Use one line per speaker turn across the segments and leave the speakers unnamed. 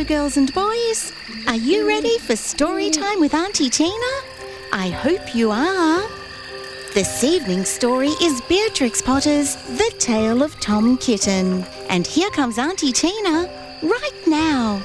girls and boys. Are you ready for story time with Auntie Tina? I hope you are. This evening's story is Beatrix Potter's The Tale of Tom Kitten. And here comes Auntie Tina right now.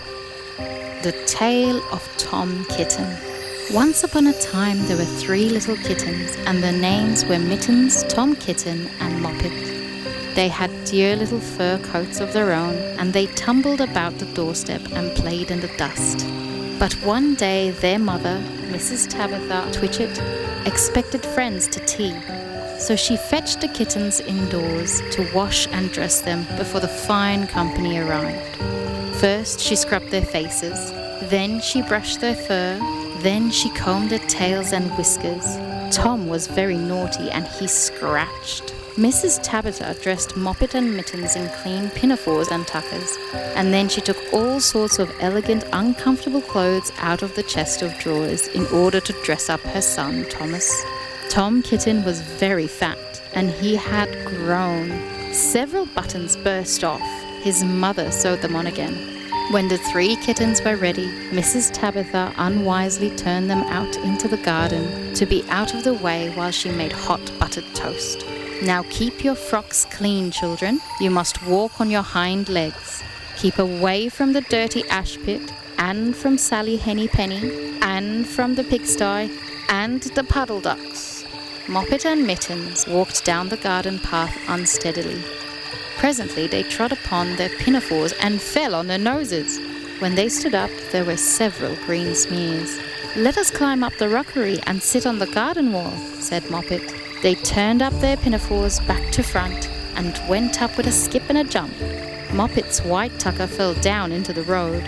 The Tale of Tom Kitten. Once upon a time there were 3 little kittens, and their names were Mittens, Tom Kitten and Moppet. They had dear little fur coats of their own, and they tumbled about the doorstep and played in the dust. But one day their mother, Mrs. Tabitha Twitchit, expected friends to tea. So she fetched the kittens indoors to wash and dress them before the fine company arrived. First she scrubbed their faces, then she brushed their fur, then she combed their tails and whiskers. Tom was very naughty and he scratched. Mrs. Tabitha dressed Moppet and Mittens in clean pinafores and tuckers, and then she took all sorts of elegant, uncomfortable clothes out of the chest of drawers in order to dress up her son, Thomas. Tom Kitten was very fat, and he had grown. Several buttons burst off. His mother sewed them on again. When the 3 kittens were ready, Mrs. Tabitha unwisely turned them out into the garden to be out of the way while she made hot buttered toast. Now keep your frocks clean, children. You must walk on your hind legs. Keep away from the dirty ash pit, and from Sally Henny Penny, and from the pigsty, and the puddle ducks. Moppet and Mittens walked down the garden path unsteadily. Presently they trod upon their pinafores and fell on their noses. When they stood up, there were several green smears. "Let us climb up the rockery and sit on the garden wall," said Moppet. They turned up their pinafores back to front and went up with a skip and a jump. Moppet's white tucker fell down into the road.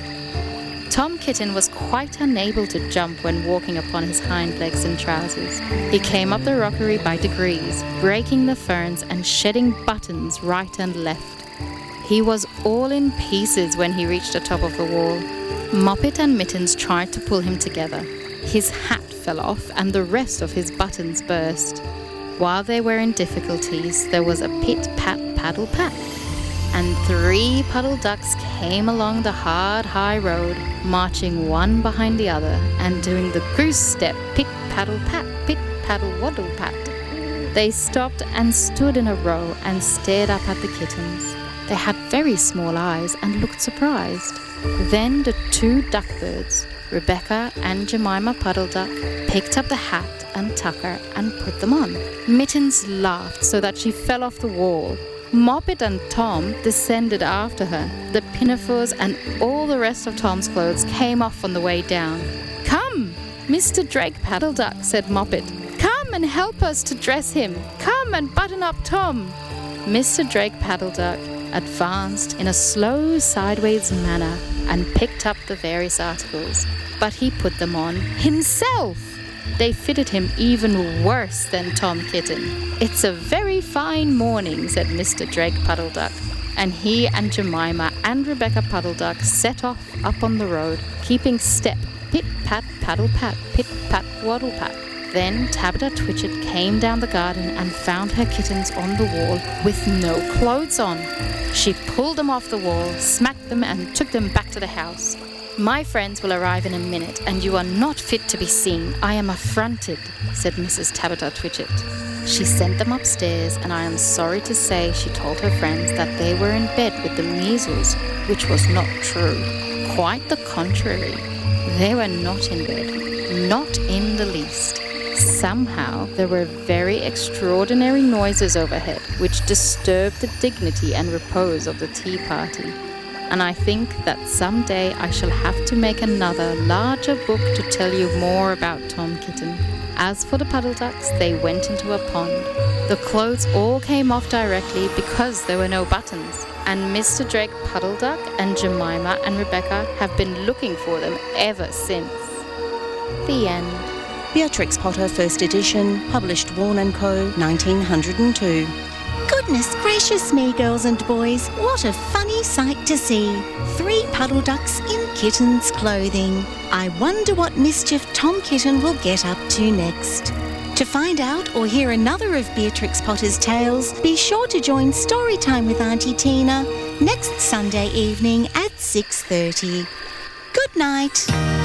Tom Kitten was quite unable to jump when walking upon his hind legs and trousers. He came up the rockery by degrees, breaking the ferns and shedding buttons right and left. He was all in pieces when he reached the top of the wall. Moppet and Mittens tried to pull him together. His hat fell off and the rest of his buttons burst. While they were in difficulties, there was a pit-pat-paddle-pat, and 3 puddle ducks came along the hard, high road, marching one behind the other and doing the goose step, pit-paddle-pat, pit-paddle-waddle-pat. They stopped and stood in a row and stared up at the kittens. They had very small eyes and looked surprised. Then the 2 duckbirds, Rebecca and Jemima Puddle Duck, picked up the hat and tucker and put them on. Mittens laughed so that she fell off the wall. Moppet and Tom descended after her. The pinafores and all the rest of Tom's clothes came off on the way down. "Come, Mr. Drake Paddle Duck," said Moppet. "Come and help us to dress him. Come and button up Tom." Mr. Drake Paddle Duck advanced in a slow sideways manner and picked up the various articles, but he put them on himself. They fitted him even worse than Tom Kitten. "It's a very fine morning," said Mr. Drake Puddle Duck, and he and Jemima and Rebecca Puddle Duck set off up on the road, keeping step, pit-pat, paddle-pat, pit-pat, waddle-pat. Then Tabitha Twitchit came down the garden and found her kittens on the wall with no clothes on. She pulled them off the wall, smacked them and took them back to the house. "My friends will arrive in a minute, and you are not fit to be seen. I am affronted," said Mrs. Tabitha Twitchit. She sent them upstairs, and I am sorry to say she told her friends that they were in bed with the measles, which was not true. Quite the contrary. They were not in bed, not in the least. Somehow there were very extraordinary noises overhead, which disturbed the dignity and repose of the tea party. And I think that someday I shall have to make another, larger book to tell you more about Tom Kitten. As for the puddle ducks, they went into a pond. The clothes all came off directly because there were no buttons, and Mr. Drake Puddle Duck and Jemima and Rebecca have been looking for them ever since. The end.
Beatrix Potter, First Edition, published Warne & Co., 1902. Goodness gracious me, girls and boys, what a funny sight to see. 3 puddle ducks in kittens' clothing. I wonder what mischief Tom Kitten will get up to next. To find out or hear another of Beatrix Potter's tales, be sure to join Storytime with Auntie Tina next Sunday evening at 6:30. Good night.